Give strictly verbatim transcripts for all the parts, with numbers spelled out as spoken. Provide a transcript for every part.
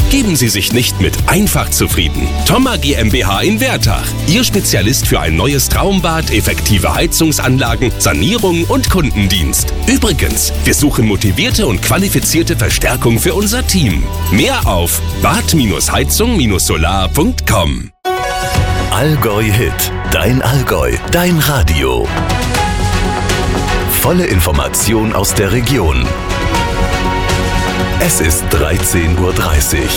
Geben Sie sich nicht mit einfach zufrieden. Thoma GmbH in Wertach. Ihr Spezialist für ein neues Traumbad, effektive Heizungsanlagen, Sanierung und Kundendienst. Übrigens, wir suchen motivierte und qualifizierte Verstärkung für unser Team. Mehr auf bad heizung solar punkt com. Allgäu Hit. Dein Allgäu. Dein Radio. Volle Information aus der Region. Es ist dreizehn Uhr dreißig.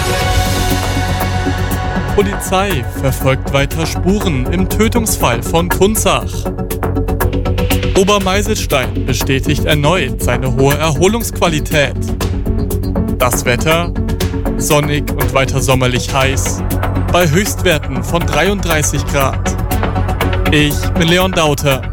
Polizei verfolgt weiter Spuren im Tötungsfall von Kunzach. Obermeiselstein bestätigt erneut seine hohe Erholungsqualität. Das Wetter? Sonnig und weiter sommerlich heiß, bei Höchstwerten von dreiunddreißig Grad. Ich bin Leon Dauter.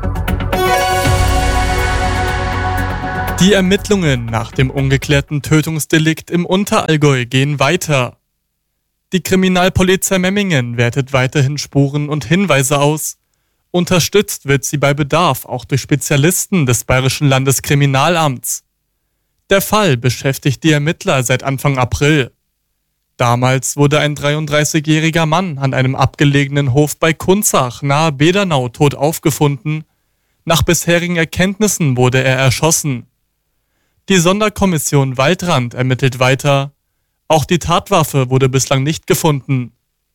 Die Ermittlungen nach dem ungeklärten Tötungsdelikt im Unterallgäu gehen weiter. Die Kriminalpolizei Memmingen wertet weiterhin Spuren und Hinweise aus. Unterstützt wird sie bei Bedarf auch durch Spezialisten des Bayerischen Landeskriminalamts. Der Fall beschäftigt die Ermittler seit Anfang April. Damals wurde ein dreiunddreißigjähriger Mann an einem abgelegenen Hof bei Kunzach nahe Bedernau tot aufgefunden. Nach bisherigen Erkenntnissen wurde er erschossen. Die Sonderkommission Waldrand ermittelt weiter. Auch die Tatwaffe wurde bislang nicht gefunden.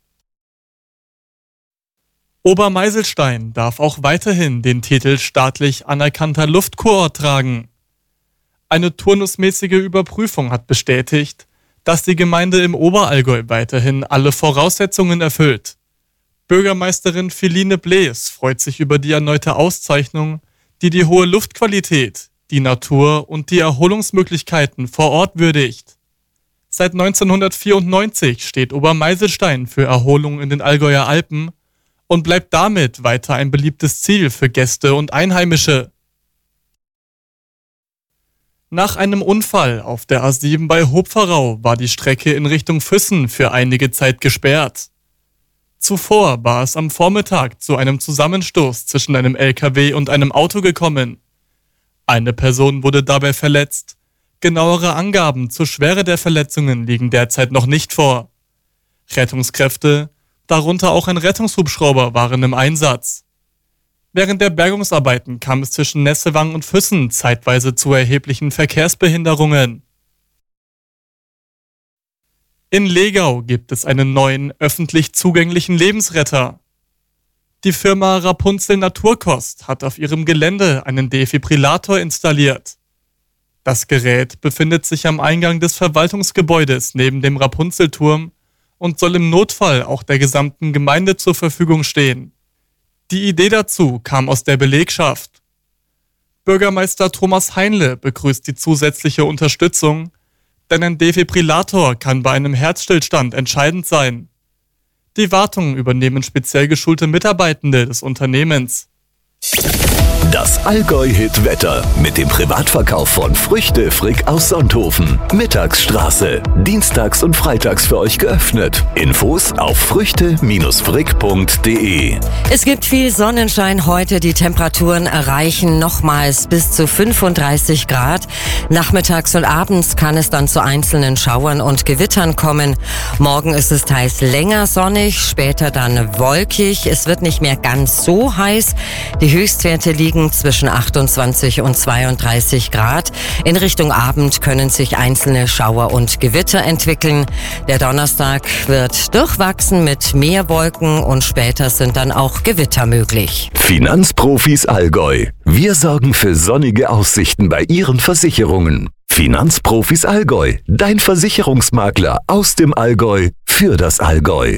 Obermeiselstein darf auch weiterhin den Titel staatlich anerkannter Luftkurort tragen. Eine turnusmäßige Überprüfung hat bestätigt, dass die Gemeinde im Oberallgäu weiterhin alle Voraussetzungen erfüllt. Bürgermeisterin Philine Blees freut sich über die erneute Auszeichnung, die die hohe Luftqualität, die Natur und die Erholungsmöglichkeiten vor Ort würdigt. Seit neunzehnhundertvierundneunzig steht Obermeiselstein für Erholung in den Allgäuer Alpen und bleibt damit weiter ein beliebtes Ziel für Gäste und Einheimische. Nach einem Unfall auf der A sieben bei Hopferau war die Strecke in Richtung Füssen für einige Zeit gesperrt. Zuvor war es am Vormittag zu einem Zusammenstoß zwischen einem L K W und einem Auto gekommen. Eine Person wurde dabei verletzt. Genauere Angaben zur Schwere der Verletzungen liegen derzeit noch nicht vor. Rettungskräfte, darunter auch ein Rettungshubschrauber, waren im Einsatz. Während der Bergungsarbeiten kam es zwischen Nessewang und Füssen zeitweise zu erheblichen Verkehrsbehinderungen. In Legau gibt es einen neuen, öffentlich zugänglichen Lebensretter. Die Firma Rapunzel Naturkost hat auf ihrem Gelände einen Defibrillator installiert. Das Gerät befindet sich am Eingang des Verwaltungsgebäudes neben dem Rapunzelturm und soll im Notfall auch der gesamten Gemeinde zur Verfügung stehen. Die Idee dazu kam aus der Belegschaft. Bürgermeister Thomas Heinle begrüßt die zusätzliche Unterstützung, denn ein Defibrillator kann bei einem Herzstillstand entscheidend sein. Die Wartung übernehmen speziell geschulte Mitarbeitende des Unternehmens. Das Allgäu-Hit-Wetter mit dem Privatverkauf von Früchte Frick aus Sonthofen. Mittagsstraße. Dienstags und freitags für euch geöffnet. Infos auf früchte frick punkt de. Es gibt viel Sonnenschein heute. Die Temperaturen erreichen nochmals bis zu fünfunddreißig Grad. Nachmittags und abends kann es dann zu einzelnen Schauern und Gewittern kommen. Morgen ist es teils länger sonnig, später dann wolkig. Es wird nicht mehr ganz so heiß. Die Höchstwerte liegen zwischen achtundzwanzig und zweiunddreißig Grad. In Richtung Abend können sich einzelne Schauer und Gewitter entwickeln. Der Donnerstag wird durchwachsen mit mehr Wolken und später sind dann auch Gewitter möglich. Finanzprofis Allgäu. Wir sorgen für sonnige Aussichten bei Ihren Versicherungen. Finanzprofis Allgäu. Dein Versicherungsmakler aus dem Allgäu für das Allgäu.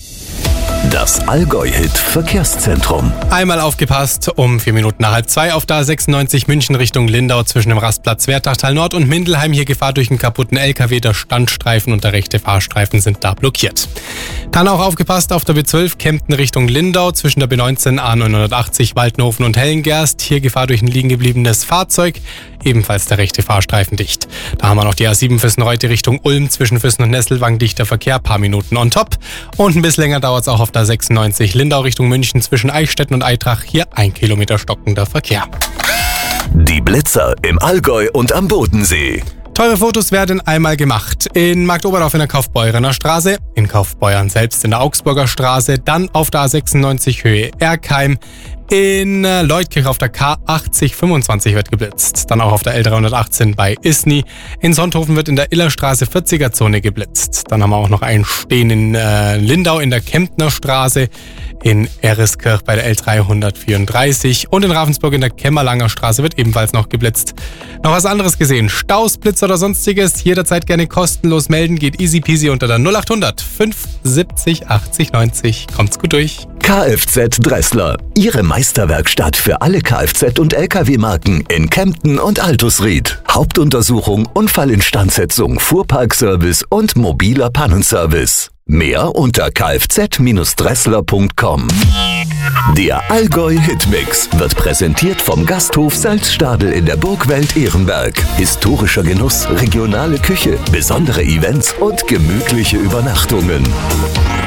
Das Allgäu-Hit-Verkehrszentrum. Einmal aufgepasst, um vier Minuten nach halb zwei auf der A sechsundneunzig München Richtung Lindau zwischen dem Rastplatz Wertachtal Nord und Mindelheim. Hier Gefahr durch einen kaputten L K W. Der Standstreifen und der rechte Fahrstreifen sind da blockiert. Dann auch aufgepasst auf der B zwölf Kempten Richtung Lindau zwischen der B neunzehn A neunhundertachtzig Waldenhofen und Hellengerst. Hier Gefahr durch ein liegen gebliebenes Fahrzeug. Ebenfalls der rechte Fahrstreifen dicht. Da haben wir noch die A sieben Füssen-Reute Richtung Ulm zwischen Füssen und Nesselwang. Dichter Verkehr, paar Minuten on top. Und ein bisschen länger dauert es auch auf der sechsundneunzig Lindau Richtung München zwischen Eichstätten und Eitrach. Hier ein Kilometer stockender Verkehr. Die Blitzer im Allgäu und am Bodensee. Teure Fotos werden einmal gemacht. In Marktoberdorf in der Kaufbeurener Straße, in Kaufbeuern selbst in der Augsburger Straße, dann auf der A sechsundneunzig Höhe Erkheim, in Leutkirch auf der K achtzig fünfundzwanzig wird geblitzt. Dann auch auf der L dreihundertachtzehn bei Isny. In Sonthofen wird in der Illerstraße vierziger Zone geblitzt. Dann haben wir auch noch einen Stehen in äh, Lindau in der Kemptner Straße. In Ereskirch bei der L dreihundertvierunddreißig. Und in Ravensburg in der Kämmerlanger Straße wird ebenfalls noch geblitzt. Noch was anderes gesehen. Staus, Blitz oder sonstiges. Jederzeit gerne kostenlos melden. Geht easy peasy unter der null acht hundert fünf siebzig achtzig neunzig. Kommt's gut durch. Kfz Dressler. Ihre Meisterwerkstatt für alle Kfz- und L K W-Marken in Kempten und Altusried. Hauptuntersuchung, Unfallinstandsetzung, Fuhrparkservice und mobiler Pannenservice. Mehr unter kfz Dressler punkt com. Der Allgäu Hitmix wird präsentiert vom Gasthof Salzstadel in der Burgwelt Ehrenberg. Historischer Genuss, regionale Küche, besondere Events und gemütliche Übernachtungen.